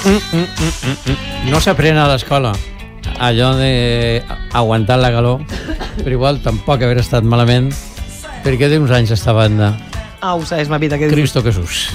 No s'aprèn a l'escola allò d'aguantar la calor, però igual tampoc haver estat malament, perquè té uns anys esta banda. Sabes, mapita, que Cristo Jesús.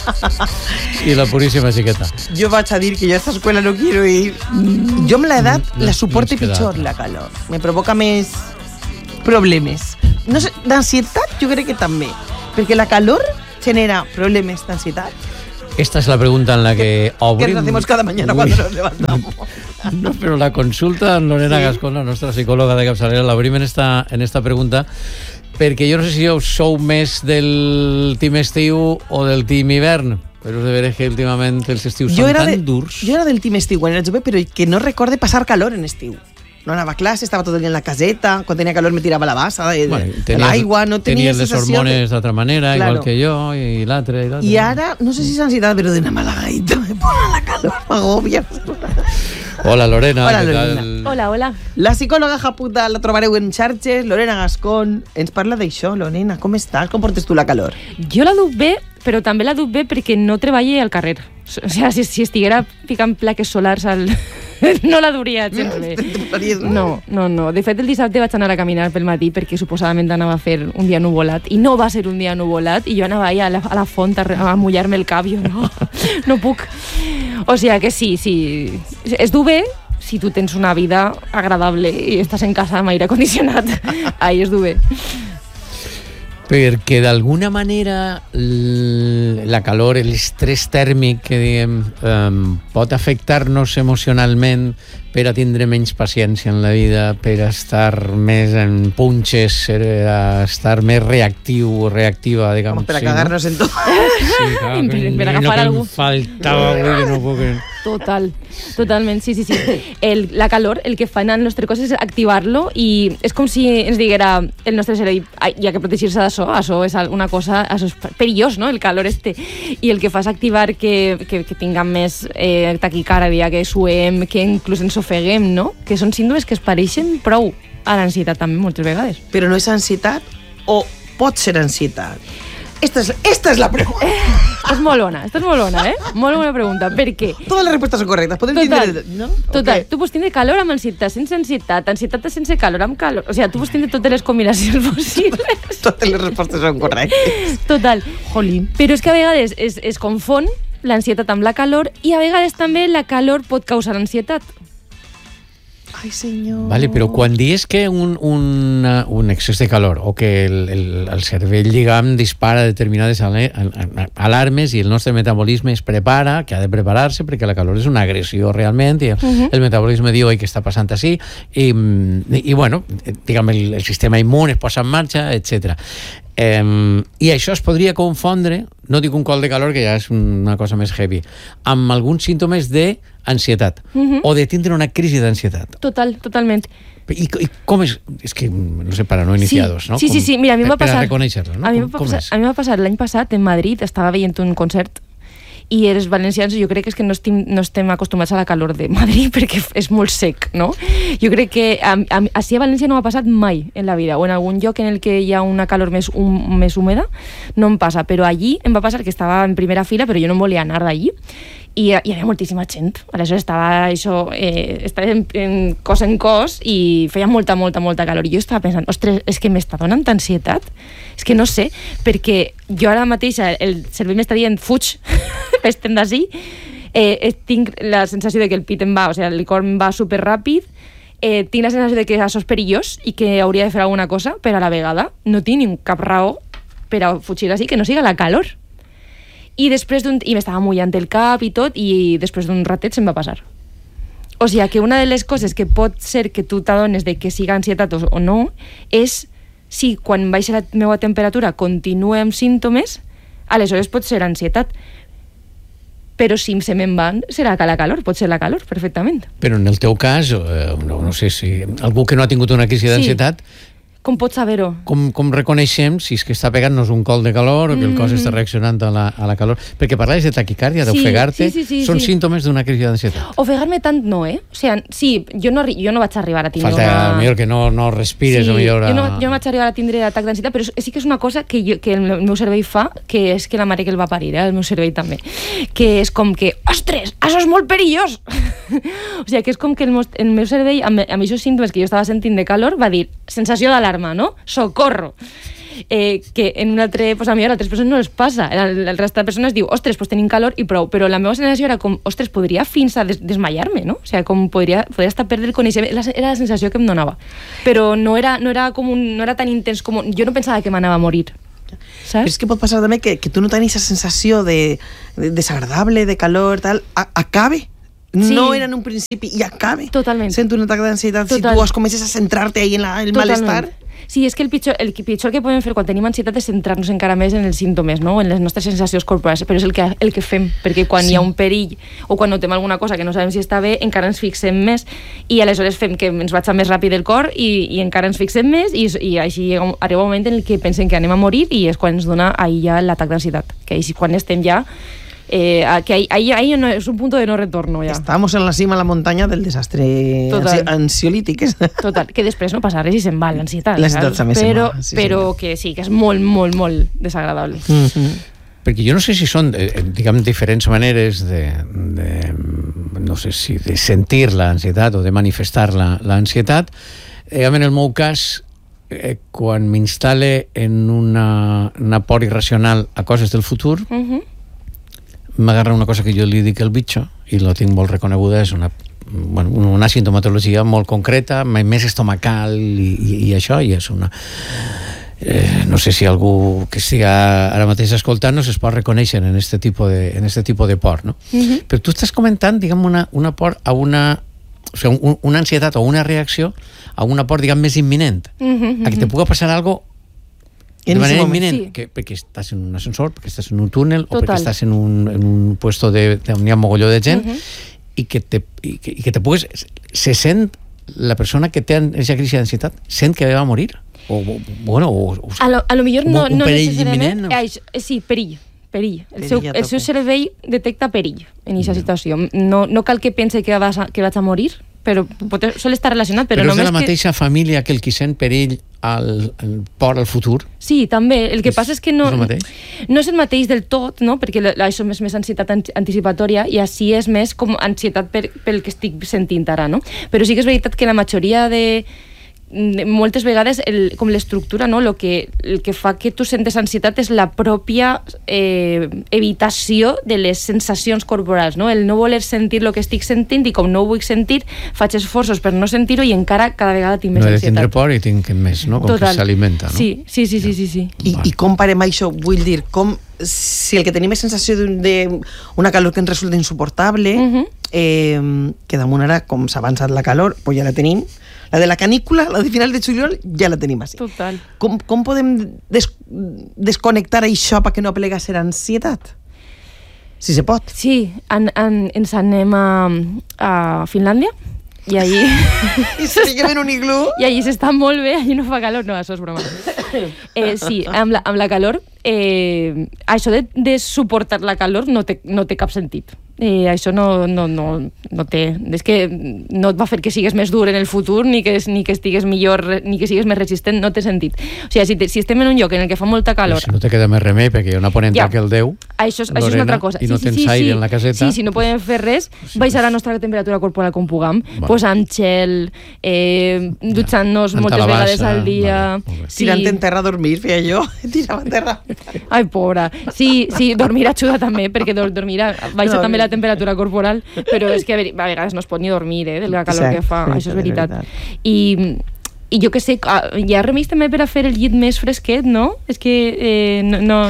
Y la purísima chiqueta. Yo vaig a dir que yo a esta escuela no quiero ir. Yo amb l'edat la suporte pitjor, la calor. Me provoca més problemes. No sé, d'ansietat jo crec que també, perquè la calor genera problemes d'ansietat. Esta es la pregunta en la que ¿Qué nos hacemos cada mañana cuando nos levantamos? No, pero la consulta en Lorena Gascón, la nostra psicòloga de capçalera, l'obrim en esta pregunta, perquè jo no sé si sou més del team estiu o del team hivern, però és de veure que últimament els estius són tan durs. Jo era del team estiu quan era jove, però que no recorde passar calor en estiu. No anava a classe, estava tot el dia en la caseta, quan tenia calor me tirava la bassa de l'aigua, no tenia les hormones d'altra manera, igual que jo, i l'altre. I ara, no sé si és ansietat, però d'una mala gaita me pone la calor, m'agòbia. Hola, Lorena. Hola, Lorena. Hola, hola. La psicòloga japuta la trobareu en xarxes, Lorena Gascón. Ens parla d'això, Lorena. Com estàs? Com portes tu la calor? Jo la duc bé, però també la duc bé perquè no treballe al carrer. O sigui, si estiguera ficant plaques solars no la duria gens bé. No. De fet, el dissabte vaig anar a caminar pel matí perquè suposadament anava a fer un dia nuvolat i no va ser un dia nuvolat i jo anava a la font a mullar-me el cap i jo no puc. O sigui que sí, es du bé si tu tens una vida agradable i estàs en casa amb aire condicionat. Ahí es du bé. Perquè d'alguna manera la calor, l'estrès tèrmic que diguem, pot afectar-nos emocionalment per a tindre menys paciència en la vida, per a estar més en punxes, per a estar més reactiu o reactiva, diguem. Per a cagar-nos en tot. Sí, clar, per agafar algú. Faltava avui que no puc... Totalment, sí. La calor, el que fa en el nostre cos és activar-lo i és com si ens diguera el nostre cervell, hi ha que protegir-se d'això, això és una cosa, això és perillós, no?, el calor i el que fa és activar que tinguem més taquicàrdia, que suem, que inclús ens ofeguem, no?, que són símptomes que es pareixen prou a l'ansietat també moltes vegades. Però no és ansietat o pot ser ansietat? Esta es la pregunta. És molt bona, Molt bona pregunta. Per què? Totes les respostes són correctes. Podem tindre... ¿no? Total. Okay. Tu pots tindre calor amb ansietat, sense ansietat sense calor, amb calor... O sigui, tu pots tindre totes les combinacions possibles. Totes les respostes són correctes. Total. Jolín. Però és que a vegades es confon l'ansietat amb la calor i a vegades també la calor pot causar ansietat. Ai, senyor. Vale, però quan dius que un excés de calor o que el cervell, diguem, dispara determinades alarmes i el nostre metabolisme es prepara, que ha de preparar-se perquè la calor és una agressió realment i el metabolisme diu que està passant així i bueno, diguem, el sistema immun es posa en marxa, etc. I això es podria confondre, no dic un col de calor, que ja és una cosa més heavy, amb alguns símptomes d'ansietat o de tindre una crisi d'ansietat. Totalment. I com és? És que, no sé, para no iniciados, no? Sí. Mira, a mi m'ha passat... Per a reconèixer-lo, no? A mi m'ha passat l'any passat en Madrid, estava veient un concert i els valencians jo crec que és que no estem acostumats a la calor de Madrid perquè és molt sec, no? Jo crec que així a València no m'ha passat mai en la vida, o en algun lloc en el que hi ha una calor més húmeda no em passa, però allí em va passar que estava en primera fila, però jo no em volia anar d'allí i hi havia moltíssima gent, aleshores estava en cos i feia molta calor i jo estava pensant, ostres, és que m'està donant ansietat, és que no sé, perquè jo ara mateix el cervell m'està dient fuig, estem d'ací, tinc la sensació de que el pit em va, o sigui, el cor em va superràpid, tinc la sensació de que això és perillós i que hauria de fer alguna cosa, però a la vegada no tinc cap raó per a fugir així que no siga la calor. I després i m'estava mullant el cap i tot, i després d'un ratet se'm va passar. O sigui, que una de les coses que pot ser que tu t'adones de que siga ansietat o no, és si quan baixa la meva temperatura continua amb símptomes, aleshores pot ser ansietat. Però si se me'n van, serà que la calor, pot ser la calor, perfectament. Però en el teu cas, no sé si algú que no ha tingut una crisi d'ansietat, Com pots saber-ho? Com reconeixem si és que està pegant-nos un col de calor o que el cos està reaccionant a la calor? Perquè parlaves de taquicàrdia, d'ofegar-te, són símptomes d'una crisi d'ansietat. Ofegar-me tant no, O sigui, sí, jo no vaig arribar a tindre Falta, millor que no respires, sí, millor... Jo no vaig arribar a tindre atac d'ansietat, però sí que és una cosa que el meu cervell fa, que és que la mare que el va parir, el meu cervell també, que és com que, ostres, això és molt perillós! O sigui, que és com que el meu cervell, amb aquests símptomes que jo estava sentint de calor, va dir, sensació d'alarma, no? Socorro! Que en un altre, pues a mi a altres persones no els passa. El resta de persones diu, ostres, pues tenim calor i prou. Però la meva sensació era com, ostres, podria fins a desmaiar-me, no? O sigui, com podria estar perdre el coneixement. Era la sensació que em donava. Però no era tan intens com... Jo no pensava que m'anava a morir. Saps? Però és que pot passar també que tu no tens aquesta sensació de desagradable, de calor, tal, acabe. Sí. No era en un principi i acabe. Totalment. Sent un atac d'ansietat si tu comences a centrar-te ahí en el malestar. Sí, és que el pitjor que podem fer quan tenim ansietat és centrar-nos encara més en els símptomes, no? En les nostres sensacions corporals, però és el que fem, perquè quan hi ha un perill o quan notem alguna cosa que no sabem si està bé, encara ens fixem més i aleshores fem que ens vagi més ràpid el cor i encara ens fixem més i així arriba un moment en què pensem que anem a morir i és quan ens dona ahí ja l'atac d'ansietat, que així quan estem ja que ahí no, es un punto de no retorno ya. Estamos en la cima de la montaña del desastre ansiolític. Total, que després no passa res i se'n va l'ansietat. Però que sí, que és molt, molt, molt desagradable. Perquè jo no sé si són, diguem, diferents maneres no sé si de sentir l'ansietat o de manifestar l'ansietat. En el meu cas, quan m'instal·le en una por irracional a coses del futur, m'agarra una cosa que jo li dic el bitxo i la tinc molt reconeguda, és una sintomatologia molt concreta, més estomacal i això, i és una... no sé si algú que estigui ara mateix escoltant-nos es pot reconèixer en este tipus de por, no? Però tu estàs comentant, diguem, una por a una ansietat o una reacció a una por, diguem, més imminent, a que te puga passar algo de manera imminent, perquè estàs en un ascensor, perquè estàs en un túnel o perquè estàs en un puesto on hi ha mogolló de gent i que te pugues... Se sent la persona que té aquesta crisi d'ansietat, sent que va morir? A lo millor no un perill imminent? Sí, perill. El seu cervell detecta perill en aquesta situació. No cal que pense que vaig a morir, però sol estar relacionat. Però és de la mateixa família que el qui sent perill al por al futur? Sí, també. El que passa és que no és el mateix del tot, no? Perquè això és més ansietat anticipatòria i així és més com ansietat pel que estic sentint ara, no? Però sí que és veritat que la majoria moltes vegades com l'estructura, no? El que fa que tu sentes ansietat és la pròpia evitació de les sensacions corporals, no? El no voler sentir el que estic sentint i com no ho vull sentir faig esforços per no sentir-ho i encara cada vegada tinc més ansietat. No he de tindre por i tinc més, no? Com que s'alimenta, no? Sí. I com parem això? Vull dir, si el que tenim és sensació d'una calor que ens resulta insuportable, que damunt ara, com s'ha avançat la calor, pues ja la tenim. La de la canícula, la de final de juliol, ja la tenim així. Total. Com podem desconnectar això perquè no aplega a ser ansietat? Si se pot. Sí, ens anem a Finlàndia i allí... I se fiquem en un iglú. I allí s'està molt bé, allí no fa calor. No, això és broma. Sí, amb la calor, això de suportar la calor no té cap sentit. Això no té... És que no et va fer que sigues més dur en el futur ni que estigues millor, ni que sigues més resistent, no té sentit. O sigui, si estem en un lloc en el que fa molta calor... Però si no te queda més remei, perquè hi ha una ponenta que el Déu, això és una altra cosa. I no tens aire en la caseta... Sí, si no podem fer res, baixar la nostra temperatura corporal com puguem, posant gel, dutxant-nos moltes vegades al dia... Tirant en terra a dormir, feia jo. Tirava en terra. Ai, pobra. Sí, dormir ajuda també, perquè dormir baixa també la temperatura corporal, però és que a vegades no es pot ni dormir, de la calor que fa, això és veritat. I jo que sé, hi ha remeis també per a fer el llit més fresquet, no? És que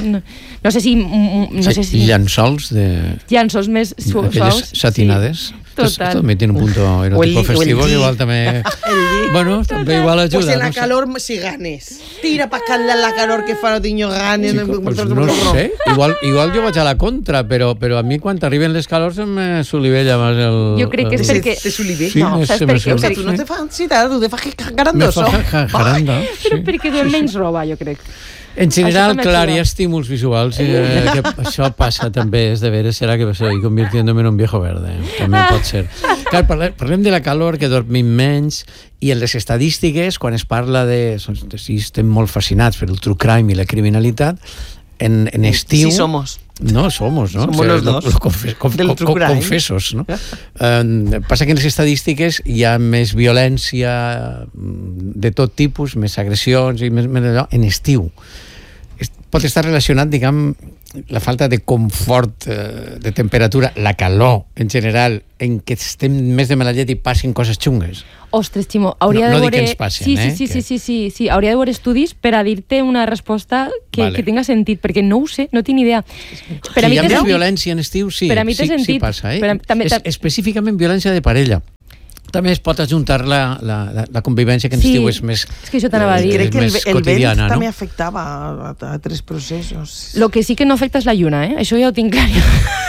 no sé si... Llençols Llençols més suaus. Satinades. Esto también tiene un punto erótico festivo que igual también... Bueno, també igual ajuda. Pues en la calor si ganes. Tira para escaldar la calor que fa los niños ganes. Pues no sé. Igual jo vaig a la contra, però a mi quan arriben les calors me s'olivella més el... Jo crec que és perquè... Te s'olivella? Sí, no, saps per què? O sea, tu no te fa ansietat, tu te fa jacarandoso. Me fa jacaranda. Però perquè duem menys roba, jo crec. En general, clar, hi ha estímuls visuals que això passa també, és de veres, serà que estoy convirtiéndome en un viejo verde. També pot ser. Clar, parlem de la calor, que dormim menys, i en les estadístiques, quan es parla de... Sí, estem molt fascinats per el true crime i la criminalitat, en estiu... Sí, somos. No, somos, ¿no? Somos los dos. Del true crime. Confesos, ¿no? Passa que en les estadístiques hi ha més violència de tot tipus, més agressions i més allò, en estiu. Pot estar relacionat, diguem, la falta de confort, de temperatura, la calor en general, en què estem més de mala llet i passin coses xungues. Ostres, Ximo, hauria de veure... No dic que ens passin, Sí, hauria de veure estudis per a dir-te una resposta que tinga sentit, perquè no ho sé, no tinc idea. Per a mi hi ha més violència en estiu, sí. Per a mi té sentit. Sí passa, específicament violència de parella. També es pot ajuntar la convivència que en estiu és més és que això t'anava a dir. Crec que el vent no? també afectava a tres processos. Lo que sí que no afecta és la lluna, això ja ho tinc clar.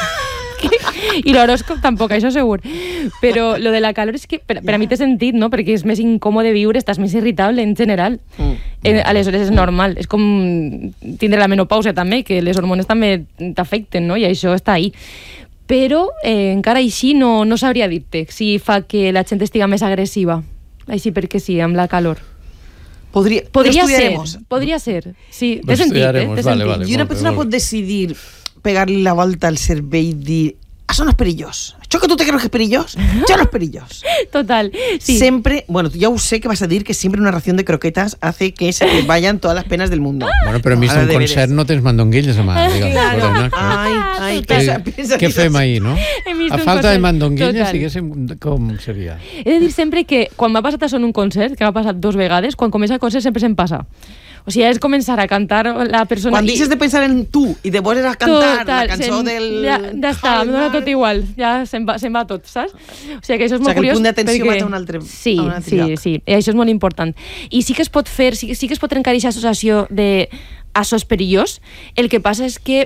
I l'horòscop tampoc, això segur. Però lo de la calor és que per a mi té sentit, no? Perquè és més incòmode viure, estàs més irritable en general. Aleshores és normal. És com tindre la menopausa també, que les hormones també t'afecten, no? I això està ahí. Però encara així no sabria dir-te si fa que la gent estiga més agressiva. Així perquè sí, amb la calor. Podria ser. Sí, té sentit. Vale, I una persona pot decidir pegar-li la volta al cervell i dir això no és perillós. Això que tu te creus que és perillós, això no es perillós. Total, sí. Siempre, bueno, ya sé que vas a decir que siempre una ración de croquetas hace que se te vayan todas las penas del mundo. Bueno, però a mi un concert no tens mandonguilles a mà, diguem. Claro. Ai, pensa què fem ahir, no? A falta de mandonguilles, diguéssim, com seria? He de dir sempre que quan m'ha passat això en un concert, que m'ha passat 2 vegades, quan comença el concert sempre se'm passa. O sigui, és començar a cantar la persona... Quan deixes de pensar en tu i de voler a cantar la cançó del... Ja està, em dona tot igual. Ja se'n va tot, saps? O sigui, que això és molt curiós. Que el punt d'atenció mata un altre lloc. Sí. I això és molt important. I sí que es pot fer, sí que es pot trencar aquesta associació de això és perillós. El que passa és que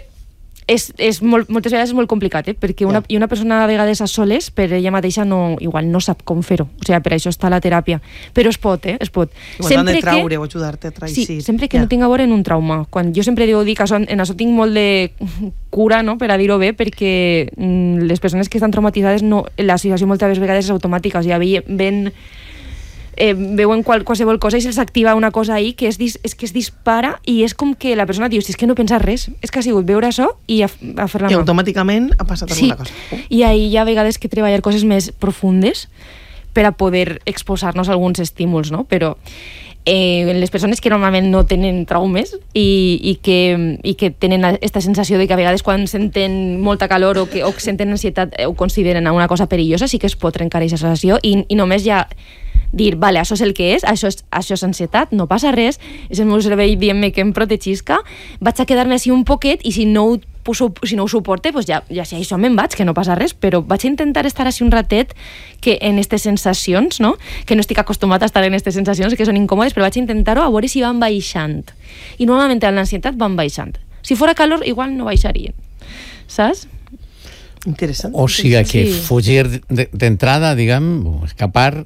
moltes vegades és molt complicat, perquè una persona a vegades a soles per ella mateixa igual no sap com fer-ho, o sigui, per això està la teràpia, però es pot. Igual han de traure o ajudar-te a trair. Sí, sempre que no tinc a veure en un trauma. Jo sempre dic que en això tinc molt de cura, no?, per a dir-ho bé, perquè les persones que estan traumatitzades, la situació moltes vegades és automàtica, o sigui, veuen qualsevol cosa i se'ls activa una cosa ahí que es dispara i és com que la persona diu, si és que no pensa res, és que ha sigut veure això i a fer-la mà. I automàticament ha passat alguna cosa. I ahí hi ha vegades que treballar coses més profundes per a poder exposar-nos a alguns estímuls, no? Però les persones que normalment no tenen traumes i que tenen aquesta sensació de que a vegades quan senten molta calor o que senten ansietat ho consideren una cosa perillosa, sí que es pot trencar aquesta sensació i només ja dir, vale, això és el que és, això és ansietat, no passa res, és el meu cervell dient-me que em protegisca, vaig a quedar-me així un poquet i si no ho suporte, pues ja si això me'n vaig, que no passa res, però vaig a intentar estar així un ratet que en aquestes sensacions, no? Que no estic acostumat a estar en aquestes sensacions, que són incòmodes, però vaig a intentar-ho a veure si van baixant. I normalment en l'ansietat van baixant. Si fora calor, igual no baixarien. Saps? Interessant. O sigui que fugir d'entrada, diguem, escapar,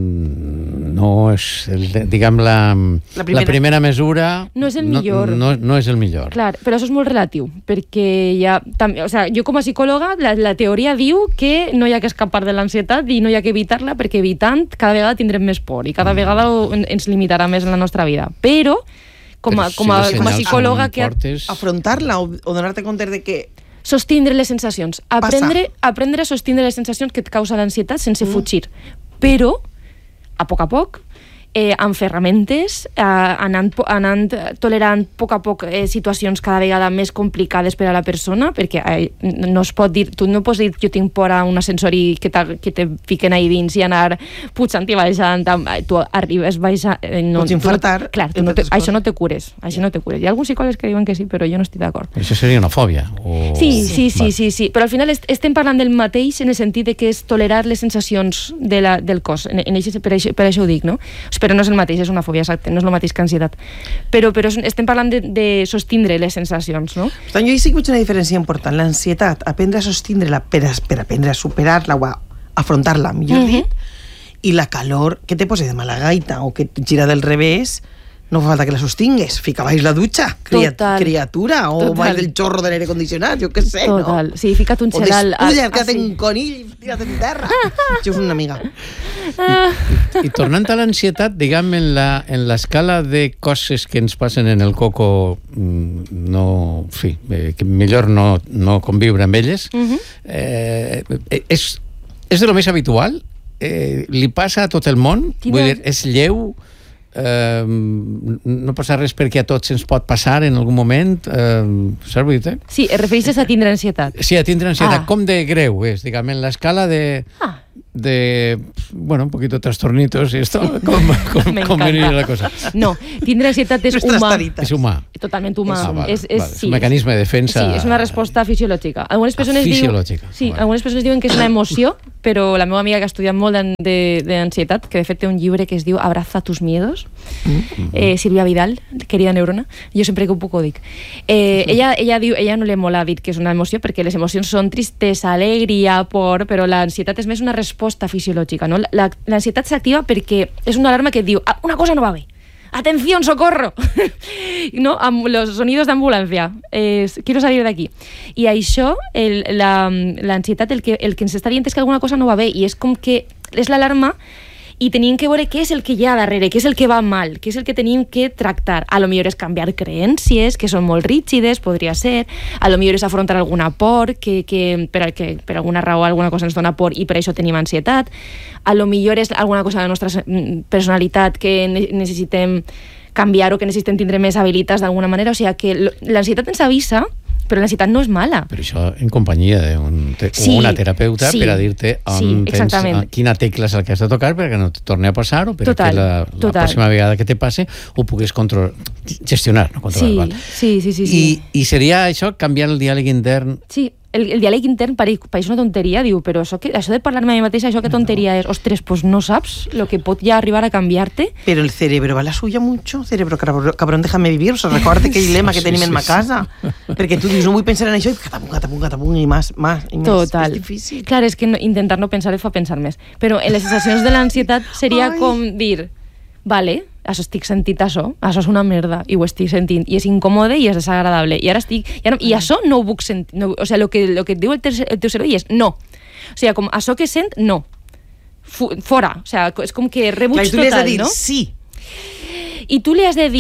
no és, diguem, la primera mesura... No és el millor. No és el millor. Clar, però això és molt relatiu, perquè jo com a psicòloga, la teoria diu que no hi ha que escapar de l'ansietat i no hi ha que evitar-la, perquè evitant cada vegada tindrem més por i cada vegada ens limitarà més en la nostra vida. Però, com a psicòloga... Afrontar-la o donar-te compte de que sostindre les sensacions. Aprendre a sostindre les sensacions que et causa l'ansietat sense fugir. Però, a poc, amb ferramentes, anant tolerant a poc situacions cada vegada més complicades per a la persona, perquè no es pot dir, tu no pots dir jo tinc por a un ascensor i que te fiquen ahí dins i anar pujant i baixant, tu arribes baixant... Pots infartar. Clar, això no te cures. Hi ha alguns psicòlegs que diuen que sí, però jo no estic d'acord. Això seria una fòbia? Sí, però al final estem parlant del mateix en el sentit de que és tolerar les sensacions del cos, per això ho dic, no? Però no és el mateix, és una fòbia, exacte, no és el mateix que ansietat. Però estem parlant de sostindre les sensacions, no? Per tant, jo hi sí que veig una diferència important. L'ansietat, aprendre a sostindre-la per aprendre a superar-la o a afrontar-la, millor dit, i la calor que te posa de mala gaita o que et gira del revés, no fa falta que la sostingues, fica baix la dutxa, criatura, o baix del xorro de l'aire condicionat, jo què sé, Total. no? Sí, fica't un xedal... O despulla, queda't en un conill i tira't en terra. Això és una amiga. I tornant a l'ansietat, diguem, en l'escala de coses que ens passen en el coco, que millor no conviure amb elles, és de lo més habitual? Li passa a tot el món? Vull dir, és lleu? No passa res perquè a tots ens pot passar en algun moment, saps veritat? Sí, es refereixes a tindre ansietat. Sí, a tindre ansietat. Com de greu és, diguem, en l'escala de un poquito trastornitos y esto, com venir la cosa. No, tindre ansietat és humà. És humà. Totalment humà. És un mecanisme de defensa. Sí, és una resposta fisiològica. Algunes persones diuen que és una emoció, però la meva amiga que ha estudiat molt d'ansietat, que de fet té un llibre que es diu Abraza tus miedos, Silvia Vidal, querida neurona, jo sempre que ho puc ho dic. Ella no li mola dir que és una emoció, perquè les emocions són tristesa, alegria, por, però l'ansietat és més una resposta fisiològica, no? L'ansietat s'activa perquè és una alarma que et diu una cosa no va bé, atención, socorro, no? Amb los sonidos d'ambulància, quiero salir d'aquí. I això, l'ansietat, el que ens està dient és que alguna cosa no va bé, i és com que és l'alarma i tenim que veure què és el que hi ha darrere, què és el que va mal, què és el que tenim que tractar. A lo millor és canviar creencies, que són molt rígides, podria ser, a lo millor és afrontar alguna por, que per alguna raó alguna cosa ens dona por i per això tenim ansietat, a lo millor és alguna cosa de la nostra personalitat que necessitem canviar o que necessitem tindre més habilitats d'alguna manera, o sigui que l'ansietat ens avisa, però l'ansietat no és mala. Però això en companyia d'una terapeuta per a dir-te quina tecla és el que has de tocar perquè no te torni a passar o perquè la pròxima vegada que te passe ho puguis gestionar, no controlar. Sí. I seria això, canviar el diàleg intern? Sí, el diàleg intern pareix una tonteria, diu, però això de parlar-me a mi mateixa, això que tonteria és? Ostres, pues no saps lo que pot ja arribar a canviar-te. Pero el cerebro va a la suya mucho. Cerebro, cabrón, déjame vivir. O sea, recorda aquell lema que tenim en ma casa. Perquè tu dius, no vull pensar en això, i catapum, i més. Total. És difícil. Clar, és que intentar no pensar fa pensar més. Però en les sensacions de l'ansietat seria com dir, vale, això estic sentint això és una merda, i ho estic sentint, i és incòmode i és desagradable, i això no ho puc sentir, o sigui, el que et diu el teu cervell és no, o sigui, com això que sent, no, fora, o sigui, és com que rebuig total, no? I tu li has de dir sí. I tu li has de dir,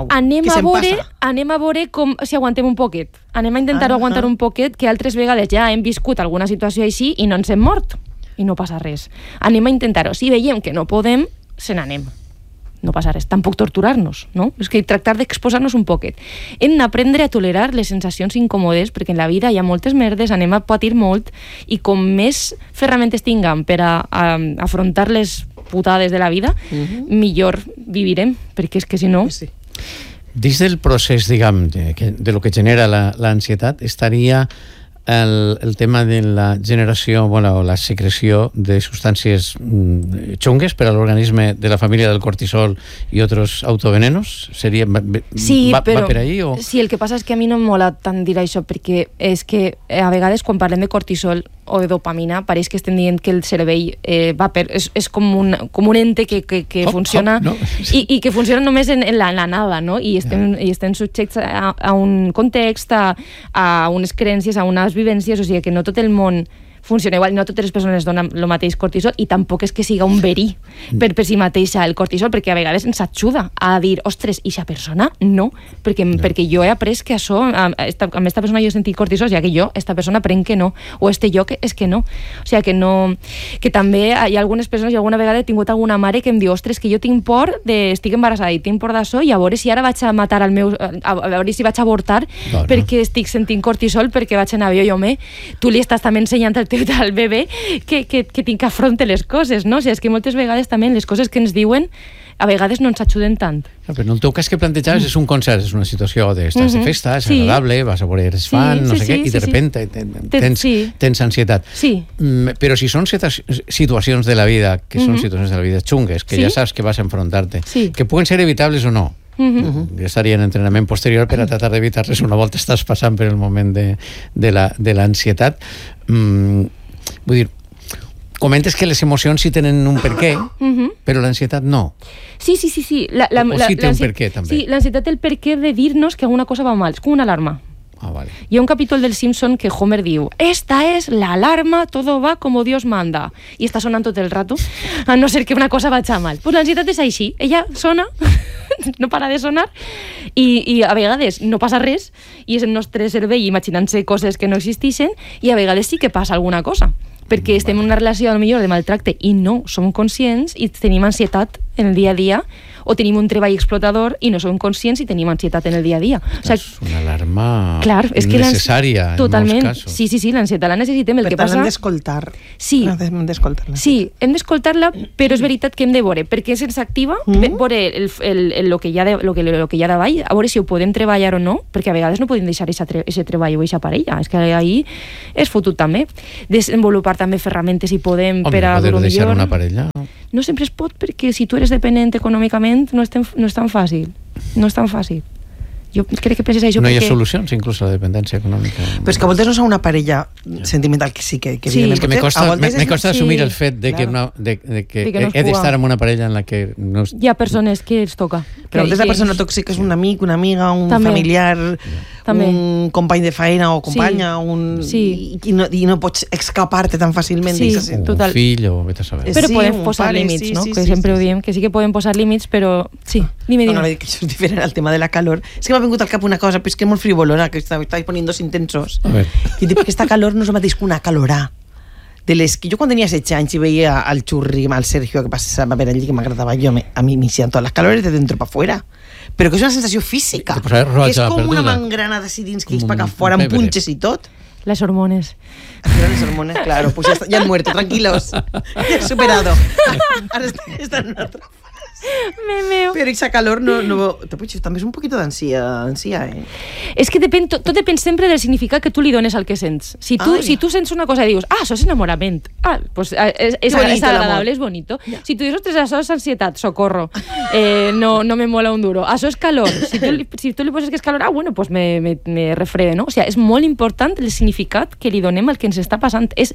anem a veure com, si aguantem un poquet, anem a intentar aguantar un poquet, que altres vegades ja hem viscut alguna situació així i no ens hem mort, i no passa res. Anem a intentar-ho, si veiem que no podem, se n'anem. No passa res, tampoc torturar-nos, no? És que tractar d'exposar-nos un poquet. Hem d'aprendre a tolerar les sensacions incòmodes, perquè en la vida hi ha moltes merdes, anem a patir molt, i com més ferramentes tinguem per a afrontar les putades de la vida, millor vivirem, perquè és que si no... Dins del procés, diguem, de lo que genera l'ansietat, estaria el tema de la generació, o la secreció de substàncies xungues per a l'organisme de la família del cortisol i altres autovenenos? Va per ahí? Sí, el que passa és que a mi no em mola tant dir això, perquè és que a vegades quan parlem de cortisol o de dopamina pareix que estem dient que el cervell és com un ente que funciona i que funciona només en la nada, no? I estem subjectes a un context, a unes creences, a unes vivències, o sigui que no tot el món funciona igual. No totes les persones donen el mateix cortisol i tampoc és que siga un verí per si mateixa el cortisol, perquè a vegades ens ajuda a dir, ostres, i aquesta persona no, perquè jo he après que això, amb esta persona jo he sentit cortisol, ja que jo, esta persona prenc que no, o jo que és que no. O sigui, que no, que també hi ha algunes persones, i alguna vegada he tingut alguna mare que em diu, ostres, que jo tinc por estic embarassada i tinc por d'això, i a veure si ara vaig a matar el meu, a veure si vaig a avortar perquè estic sentint cortisol, perquè vaig en avió i home, tu li estàs també ensenyant al bebè que tinc que afrontar les coses, no? O sigui, és que moltes vegades també les coses que ens diuen a vegades no ens ajuden tant. Però en el teu cas que plantejaves és un concert, és una situació d'estàs de festa, és agradable, vas a veure, eres fan, no sé què, i de repente tens ansietat. Sí. Però si són situacions de la vida, que són situacions de la vida xungues, que ja saps que vas a enfrontar-te, que puguen ser evitables o no, ja estaria en entrenament posterior per a tratar d'evitar-les una volta estàs passant per el moment de l'ansietat. Vull dir, comentes que les emocions sí tenen un per què, però l'ansietat no. Sí. O sí té un per què, també. Sí, l'ansietat té el per què de dir-nos que alguna cosa va mal. És com una alarma. Vale. Hi ha un capítol del Simpson que Homer diu, esta es la alarma, todo va como Dios manda. I està sonant tot el rato, a no ser que una cosa vagi mal. Pues l'ansietat és així. Ella sona, no para de sonar, i a vegades no passa res, i és el nostre cervell imaginant-se coses que no existeixen, i a vegades sí que passa alguna cosa. Perquè estem en una relació millor de maltracte i no som conscients i tenim ansietat en el dia a dia, o tenim un treball explotador i no som conscients i tenim ansietat en el dia a dia. O sigui, és una alarma necessària totalment, en molts casos. Sí, l'ansietat la necessitem. El per que tant, passa... hem d'escoltar. Sí, hem d'escoltar-la. Sí, hem d'escoltar-la, però és veritat que hem de veure perquè se'ns activa, veure el que hi ha davall, a veure si ho podem treballar o no, perquè a vegades no podem deixar aquest treball o aquesta parella. És que ahir és fotut també. Desenvolupar també ferramentes si podem per a dur-ho millor. Deixar una parella? No sempre es pot, perquè si tu eres dependent econòmicament no és tan fàcil. No és tan fàcil. Jo crec que penses això no hi ha solucions, inclús a la dependència econòmica. Però és que a voltes no són una parella sentimental, que sí que evidentment que me costa assumir el fet de que he d'estar amb una parella en la que no... Hi ha persones que els toca. Però a voltes la persona tòxica és un amic, una amiga, un familiar, un company de feina o companya, i no pots escapar-te tan fàcilment. Un fill o vete a saber. Però podem posar límits, no? Que sempre ho diem, que sí que podem posar límits, però sí, dime. No, que això és diferent al tema de la calor. És que m'ha vingut al cap una cosa, però és que és molt frivolona, que estáis poniendo intensos. I dic que aquesta calor no és el mateix que una calorà. De les que jo quan tenia 16 anys i veia al Xurri, al Sergio, que passava per allí, que m'agradava jo, a mi m'inician totes les calores de dentro para fuera. Però que és una sensació física. És com una mangrana de sidins que és para acá fora, amb punxes i tot. Las hormones. Las hormones, claro, pues ya han muerto, tranquilos. Ya he superado. Ahora están en otra fase. Però aquesta calor també és un poquito d'ansia, És que tot depèn sempre del significat que tu li dones al que sents. Si tu sents una cosa i dius, això és enamorament, pues és agradable, és bonito. Si tu dius, ostres, això és ansietat, socorro, no me mola un duro, això és calor, si tu li poses que és calor, bueno, pues me refrede, no? O sigui, és molt important el significat que li donem al que ens està passant. És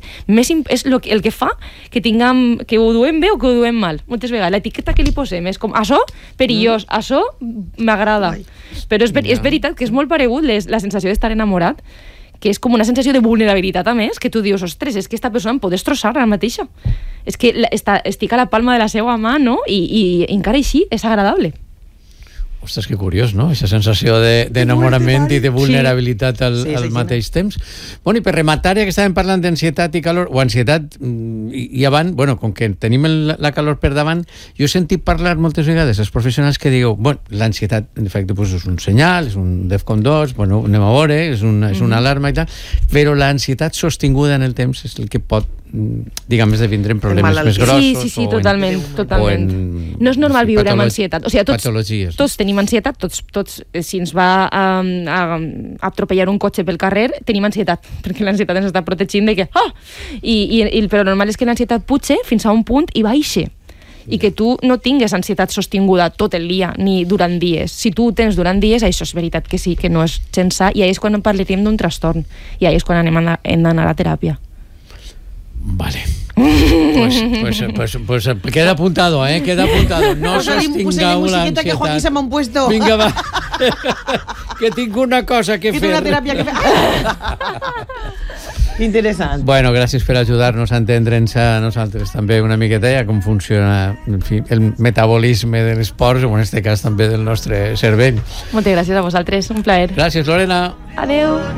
el que fa que ho duem bé o que ho duem mal. Moltes vegades l'etiqueta que li posem és com, això, perillós, això m'agrada. Però és veritat que és molt paregut la sensació d'estar enamorat, que és com una sensació de vulnerabilitat a més, que tu dius, ostres, és que esta persona em pot destrossar ara mateixa. És que estic a la palma de la seva mà, no? I encara així és agradable. Ostres, que curiós, no? Aquesta sensació d'enamorament i de vulnerabilitat al mateix temps. Bueno, i per rematar, ja que estàvem parlant d'ansietat i calor, o ansietat, i abans, bueno, com que tenim la calor per davant, jo he sentit parlar moltes vegades als professionals que diuen, bueno, l'ansietat, en efecte, és un senyal, és un DEFCON 2, bueno, anem a veure, és una alarma i tal, però l'ansietat sostinguda en el temps és el que pot, diguem, esdevindre en problemes més grossos. Sí, totalment. No és normal viure amb ansietat. O sigui, tots tenim ansietat, tots si ens va atropellar un cotxe pel carrer, tenim ansietat, perquè l'ansietat ens està protegint de que... Però normal és que l'ansietat puja fins a un punt i baixa. I que tu no tingues ansietat sostinguda tot el dia, ni durant dies. Si tu ho tens durant dies, això és veritat que sí, que no és gens sa, i ahí és quan parlem d'un trastorn. I ahí és quan hem d'anar a la teràpia. Vale. Pues queda apuntado, queda apuntado. No sostingueu l'ansietat. Que Joaquín se m'han puesto. Vinga, va. Que tinc una cosa que fer. Que tinc una teràpia que fer. Interessant. Bueno, gràcies per ajudar-nos a entendre'ns a nosaltres també una miqueta a com funciona, en fi, el metabolisme de l'esport, o en aquest cas també del nostre cervell. Moltes gràcies a vosaltres, un plaer. Gràcies, Lorena. Adeu.